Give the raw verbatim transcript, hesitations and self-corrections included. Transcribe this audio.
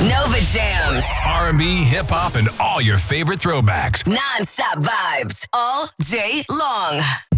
Nova Jams. R and B, hip hop, and all your favorite throwbacks. Non-stop vibes all day long.